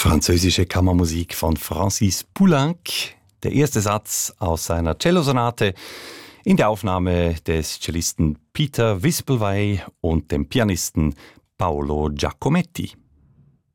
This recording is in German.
Französische Kammermusik von Francis Poulenc. Der erste Satz aus seiner Cellosonate in der Aufnahme des Cellisten Peter Wispelwey und dem Pianisten Paolo Giacometti.